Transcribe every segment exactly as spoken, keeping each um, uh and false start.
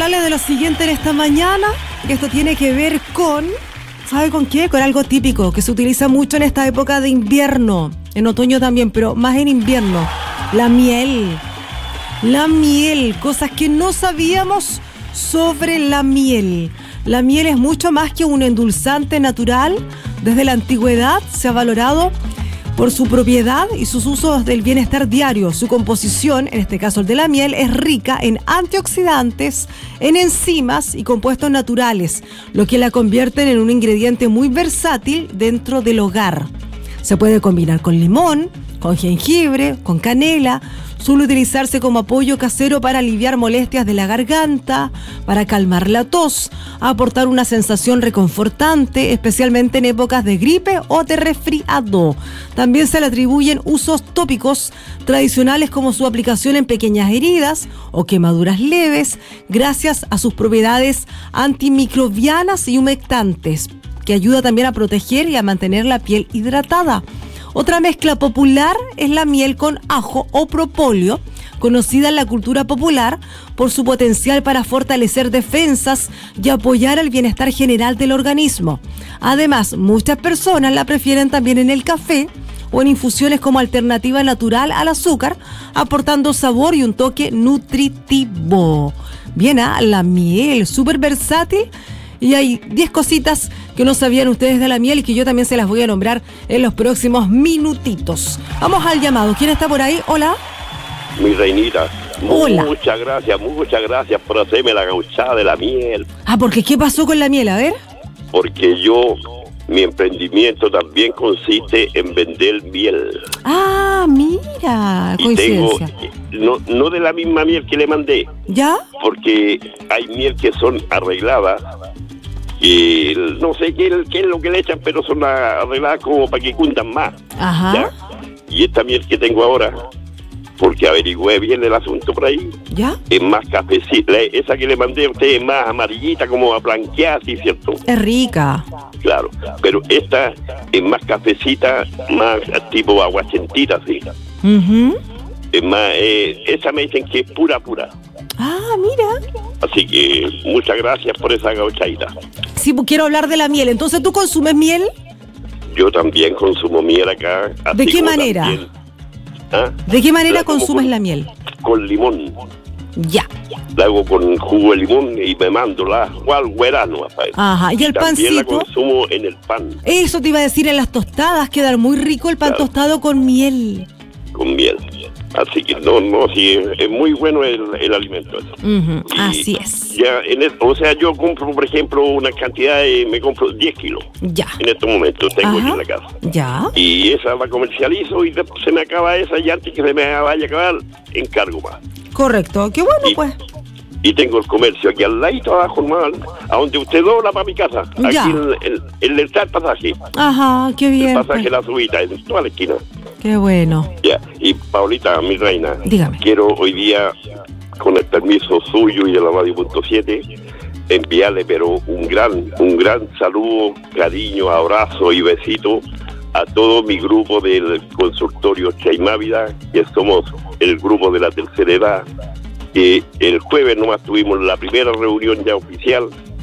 contarle de lo siguiente en esta mañana, que esto tiene que ver con, ¿sabe con qué? Con algo típico que se utiliza mucho en esta época de invierno, en otoño también, pero más en invierno, la miel. La miel, cosas que no sabíamos sobre la miel. La miel es mucho más que un endulzante natural. Desde la antigüedad se ha valorado por su propiedad y sus usos del bienestar diario. Su composición, en este caso el de la miel, es rica en antioxidantes, en enzimas y compuestos naturales, lo que la convierten en un ingrediente muy versátil dentro del hogar. Se puede combinar con limón, con jengibre, con canela. Suele utilizarse como apoyo casero para aliviar molestias de la garganta, para calmar la tos, aportar una sensación reconfortante, especialmente en épocas de gripe o de resfriado. También se le atribuyen usos tópicos tradicionales como su aplicación en pequeñas heridas o quemaduras leves, gracias a sus propiedades antimicrobianas y humectantes, que ayuda también a proteger y a mantener la piel hidratada. Otra mezcla popular es la miel con ajo o propóleo, conocida en la cultura popular por su potencial para fortalecer defensas y apoyar el bienestar general del organismo. Además, muchas personas la prefieren también en el café o en infusiones como alternativa natural al azúcar, aportando sabor y un toque nutritivo. Bien, ¿eh? La miel, súper versátil. Y hay diez cositas que no sabían ustedes de la miel y que yo también se las voy a nombrar en los próximos minutitos. Vamos al llamado. ¿Quién está por ahí? Hola. Mi reinita. Hola. Muchas gracias, muchas gracias por hacerme la gauchada de la miel. Ah, porque ¿qué pasó con la miel? A ver. Porque yo, mi emprendimiento también consiste en vender miel. Ah, mira, y coincidencia. Tengo, no, no de la misma miel que le mandé. ¿Ya? Porque hay miel que son arregladas. Y no sé qué, qué es lo que le echan, pero son arregladas como para que cundan más. Ajá. ¿Ya? Y esta miel que tengo ahora, porque averigüé bien el asunto por ahí, ¿Ya? es más cafecita. Esa que le mandé a usted es más amarillita, como a blanquear, ¿sí, cierto? Es rica. Claro, pero esta es más cafecita, más tipo aguachentita, sí. Uh-huh. Es más, eh, esa me dicen que es pura, pura. Ah, mira. Así que muchas gracias por esa gauchadita. Sí, pues quiero hablar de la miel. Entonces, ¿tú consumes miel? Yo también consumo miel acá. ¿De qué manera? También, ¿ah? ¿De qué manera La como consumes con, la miel? Con limón. Ya. La hago con jugo de limón y me mando la al verano. Ajá, y el también pancito. La consumo en el pan. Eso te iba a decir, en las tostadas queda muy rico el pan Claro. tostado con miel. Con miel. Así que no, no, sí, es muy bueno el, el alimento. Uh-huh. Y Así es. Ya, en el, o sea, yo compro, por ejemplo, una cantidad de, me compro diez kilos. Ya. En estos momentos tengo Ajá. aquí en la casa. Ya. Y esa la comercializo y después se me acaba esa y antes que se me vaya a acabar, encargo más. Correcto. Qué bueno, Y- pues. Y tengo el comercio aquí al ladito abajo, normal, a donde usted dobla para mi casa. Aquí Ya. en el, el, el, el pasaje. Ajá, qué El bien. pasaje pues. La Subida, en toda la esquina. Qué bueno. Ya. Y Paulita, mi reina, Dígame. quiero hoy día, con el permiso suyo y de la Radio Punto siete, enviarle pero un gran, un gran saludo, cariño, abrazo y besito a todo mi grupo del consultorio Chaimávida, que somos el grupo de la tercera edad, que el jueves nomás tuvimos la primera reunión ya oficial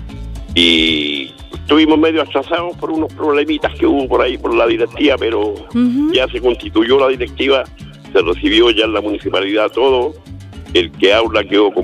y estuvimos medio atrasados por unos problemitas que hubo por ahí por la directiva, pero Ujú. ya se constituyó la directiva, se recibió ya en la municipalidad todo, el que habla quedó como